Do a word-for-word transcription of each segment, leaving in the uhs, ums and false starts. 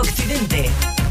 Occidente.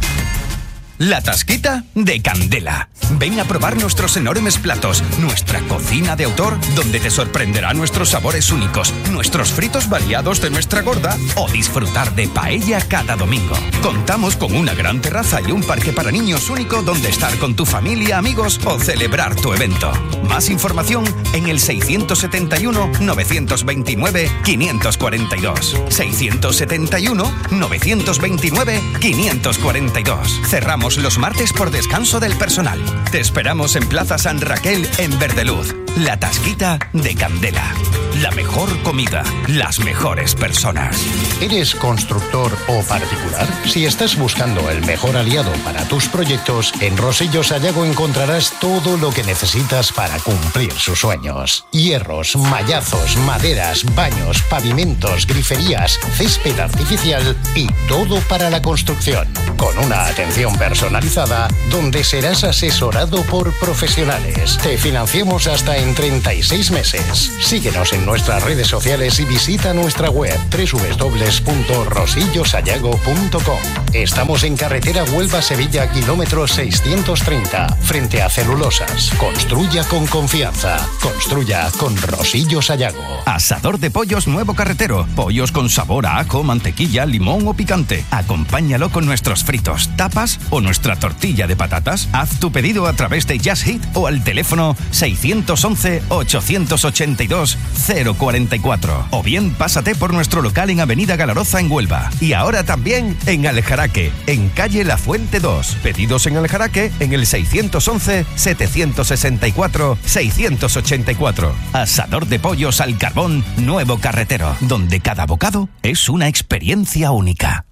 La Tasquita de Candela. Ven a probar nuestros enormes platos, nuestra cocina de autor, donde te sorprenderá nuestros sabores únicos, nuestros fritos variados de nuestra gorda o disfrutar de paella cada domingo. Contamos con una gran terraza y un parque para niños único donde estar con tu familia, amigos o celebrar tu evento. Más información en el seiscientos setenta y uno, novecientos veintinueve, quinientos cuarenta y dos. seiscientos setenta y uno, novecientos veintinueve, quinientos cuarenta y dos. Cerramos los martes por descanso del personal. Te esperamos en Plaza San Raquel, en Verdeluz. La Tasquita de Candela. La mejor comida, las mejores personas. ¿Eres constructor o particular? Si estás buscando el mejor aliado para tus proyectos, en Rosillo Sayago encontrarás todo lo que necesitas para cumplir sus sueños. Hierros, mallazos, maderas, baños, pavimentos, griferías, césped artificial y todo para la construcción. Con una atención personalizada, donde serás asesorado por profesionales. Te financiamos hasta en treinta y seis meses. Síguenos en nuestras redes sociales y visita nuestra web doble u doble u doble u punto rosillo sayago punto com. Estamos en carretera Huelva-Sevilla, kilómetro seiscientos treinta, frente a Celulosas. Construya con confianza. Construya con Rosillo Sayago. Asador de pollos Nuevo Carretero. Pollos con sabor a ajo, mantequilla, limón o picante. Acompáñalo con nuestros fritos, tapas o nuestra tortilla de patatas. Haz tu pedido a través de Just Eat o al teléfono seiscientos once, ochocientos ochenta y dos, cero cuarenta y cuatro. O bien pásate por nuestro local en Avenida Galaroza en Huelva. Y ahora también en Aljaraque, en calle La Fuente dos. Pedidos en Aljaraque en el seiscientos once, setecientos sesenta y cuatro, seiscientos ochenta y cuatro. Asador de pollos al carbón Nuevo Carretero, donde cada bocado es una experiencia única.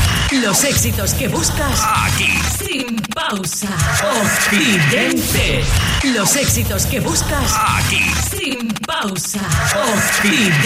Los éxitos que buscas aquí, sin pausa. Occidente. Los éxitos que buscas aquí, sin pausa. Occidente.